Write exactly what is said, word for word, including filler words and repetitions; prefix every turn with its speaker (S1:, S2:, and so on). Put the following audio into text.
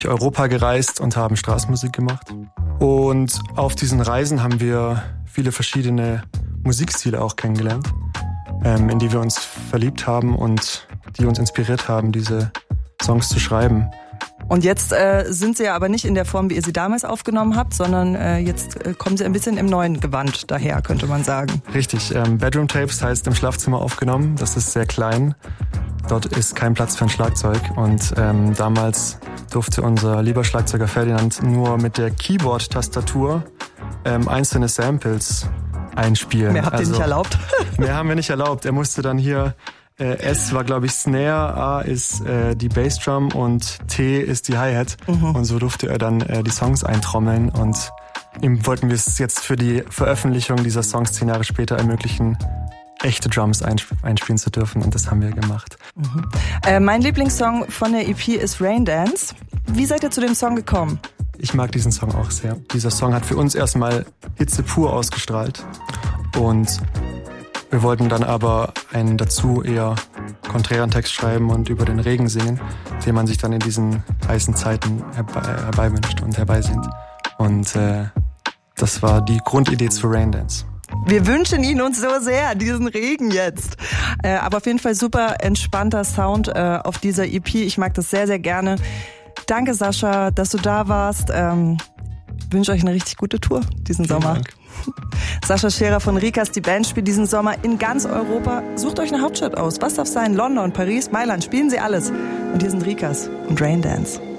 S1: Europa gereist und haben Straßenmusik gemacht. Und auf diesen Reisen haben wir viele verschiedene Musikstile auch kennengelernt, ähm, in die wir uns verliebt haben und die uns inspiriert haben, diese Songs zu schreiben.
S2: Und jetzt äh, sind sie ja aber nicht in der Form, wie ihr sie damals aufgenommen habt, sondern äh, jetzt äh, kommen sie ein bisschen im neuen Gewand daher, könnte man sagen.
S1: Richtig, ähm, Bedroom Tapes heißt im Schlafzimmer aufgenommen. Das ist sehr klein. Dort ist kein Platz für ein Schlagzeug. Und ähm, damals durfte unser lieber Schlagzeuger Ferdinand nur mit der Keyboard-Tastatur ähm, einzelne Samples einspielen.
S2: Mehr habt ihr
S1: also,
S2: nicht erlaubt?
S1: Mehr haben wir nicht erlaubt. Er musste dann hier... S war, glaube ich, Snare, A ist äh, die Bassdrum und T ist die Hi-Hat. Mhm. Und so durfte er dann äh, die Songs eintrommeln. Und ihm wollten wir es jetzt für die Veröffentlichung dieser Songs zehn Jahre später ermöglichen, echte Drums einsp- einspielen zu dürfen. Und das haben wir gemacht.
S2: Mhm. Äh, mein Lieblingssong von der E P ist Rain Dance. Wie seid ihr zu dem Song gekommen?
S1: Ich mag diesen Song auch sehr. Dieser Song hat für uns erstmal Hitze pur ausgestrahlt. Und wir wollten dann aber einen dazu eher konträren Text schreiben und über den Regen singen, den man sich dann in diesen heißen Zeiten herbe- herbeiwünscht und herbeisehnt. Und äh, das war die Grundidee zu Rain Dance.
S2: Wir wünschen ihn uns so sehr, diesen Regen jetzt. Äh, aber auf jeden Fall super entspannter Sound äh, auf dieser E P. Ich mag das sehr, sehr gerne. Danke, Sascha, dass du da warst. Ähm, ich wünsche euch eine richtig gute Tour diesen
S1: Vielen
S2: Sommer.
S1: Dank.
S2: Sascha Scherer von Rikas, die Band, spielt diesen Sommer in ganz Europa. Sucht euch eine Hauptstadt aus. Was darf sein? London, Paris, Mailand, spielen sie alles. Und hier sind Rikas und Rain Dance.